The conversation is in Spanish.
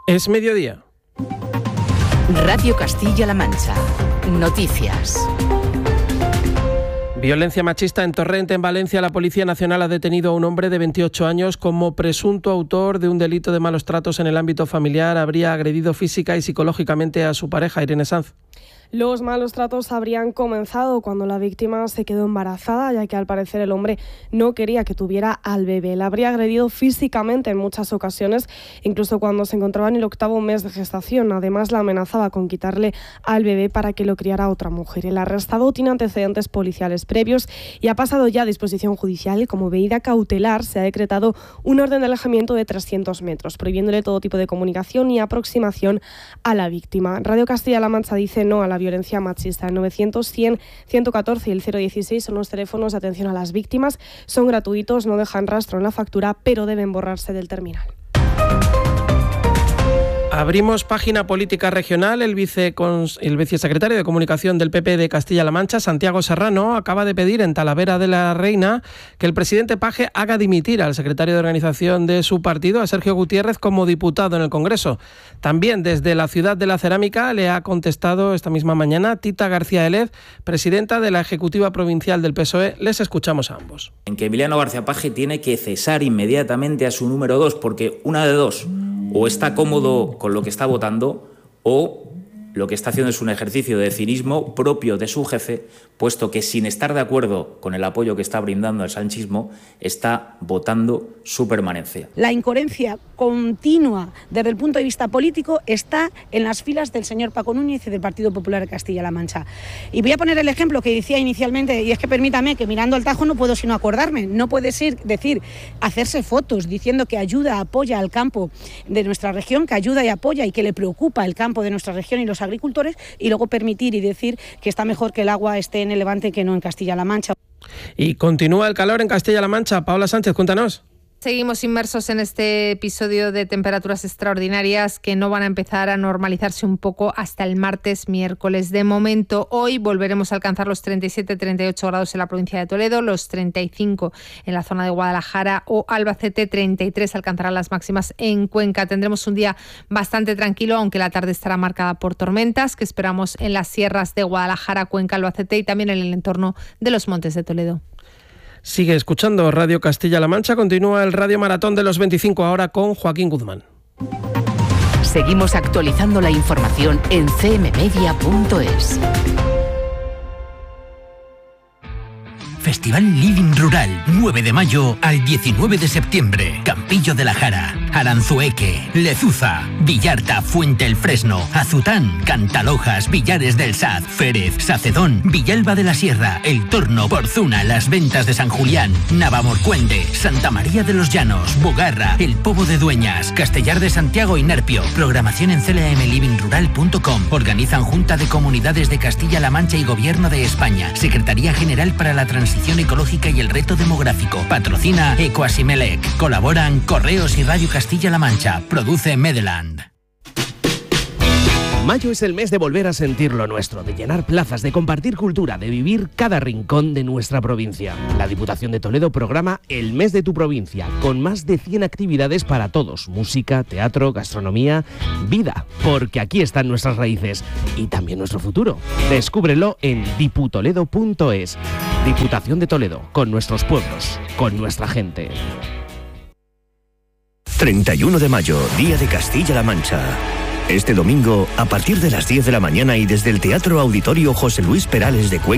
Es mediodía. Radio Castilla-La Mancha. Noticias. Violencia machista en Torrent, en Valencia. La Policía Nacional ha detenido a un hombre de 28 años como presunto autor de un delito de malos tratos en el ámbito familiar. Habría agredido física y psicológicamente a su pareja, Irene Sanz. Los malos tratos habrían comenzado cuando la víctima se quedó embarazada, ya que al parecer el hombre no quería que tuviera al bebé. La habría agredido físicamente en muchas ocasiones, incluso cuando se encontraba en el 8º mes de gestación. Además, la amenazaba con quitarle al bebé para que lo criara otra mujer. El arrestado tiene antecedentes policiales previos y ha pasado ya a disposición judicial. Como medida cautelar, se ha decretado un orden de alejamiento de 300 metros, prohibiéndole todo tipo de comunicación y aproximación a la víctima. Radio Castilla-La Mancha dice no a la violencia machista. El 900 100 114 y el 016 son los teléfonos de atención a las víctimas. Son gratuitos, no dejan rastro en la factura, pero deben borrarse del terminal. Abrimos página política regional. El vicesecretario de Comunicación del PP de Castilla-La Mancha, Santiago Serrano, acaba de pedir en Talavera de la Reina que el presidente Page haga dimitir al secretario de organización de su partido, a Sergio Gutiérrez, como diputado en el Congreso. También desde la ciudad de la Cerámica le ha contestado esta misma mañana Tita García Elez, presidenta de la Ejecutiva Provincial del PSOE. Les escuchamos a ambos. En que Emiliano García Page tiene que cesar inmediatamente a su número 2, porque una de dos: o está cómodo con lo que está votando, o lo que está haciendo es un ejercicio de cinismo propio de su jefe, puesto que, sin estar de acuerdo con el apoyo que está brindando al sanchismo, está votando su permanencia. La incoherencia continua desde el punto de vista político está en las filas del señor Paco Núñez y del Partido Popular de Castilla-La Mancha. Y voy a poner el ejemplo que decía inicialmente, y es que permítame que mirando al Tajo no puedo sino acordarme. No puede ser decir, hacerse fotos diciendo que ayuda, apoya al campo de nuestra región, que ayuda y apoya y que le preocupa el campo de nuestra región y los agricultores, y luego permitir y decir que está mejor que el agua esté en el Levante que no en Castilla-La Mancha. Y continúa el calor en Castilla-La Mancha. Paola Sánchez, cuéntanos. Seguimos inmersos en este episodio de temperaturas extraordinarias que no van a empezar a normalizarse un poco hasta el martes, miércoles. De momento, hoy volveremos a alcanzar los 37-38 grados en la provincia de Toledo, los 35 en la zona de Guadalajara o Albacete, 33 alcanzarán las máximas en Cuenca. Tendremos un día bastante tranquilo, aunque la tarde estará marcada por tormentas que esperamos en las sierras de Guadalajara, Cuenca, Albacete y también en el entorno de los Montes de Toledo. Sigue escuchando Radio Castilla-La Mancha. Continúa el Radio Maratón de los 25 ahora con Joaquín Guzmán. Seguimos actualizando la información en cmmedia.es. Festival Living Rural, 9 de mayo al 19 de septiembre. Campillo de la Jara, Aranzueque, Lezuza, Villarta, Fuente el Fresno, Azután, Cantalojas, Villares del Saz, Férez, Sacedón, Villalba de la Sierra, El Torno, Porzuna, Las Ventas de San Julián, Navamorcuende, Santa María de los Llanos, Bogarra, El Pobo de Dueñas, Castellar de Santiago y Nerpio. Programación en clamlivingrural.com. Organizan Junta de Comunidades de Castilla-La Mancha y Gobierno de España. Secretaría General para la Transición Ecológica y el Reto Demográfico. Patrocina Ecoasimelec. Colaboran Correos y Radio Castilla-La Mancha. Produce Medeland. Mayo es el mes de volver a sentir lo nuestro, de llenar plazas, de compartir cultura, de vivir cada rincón de nuestra provincia. La Diputación de Toledo programa el Mes de tu Provincia, con más de 100 actividades para todos: música, teatro, gastronomía, vida, porque aquí están nuestras raíces y también nuestro futuro. Descúbrelo en diputoledo.es. Diputación de Toledo, con nuestros pueblos, con nuestra gente. 31 de mayo, Día de Castilla-La Mancha. Este domingo, a partir de las 10 de la mañana y desde el Teatro Auditorio José Luis Perales de Cuenca,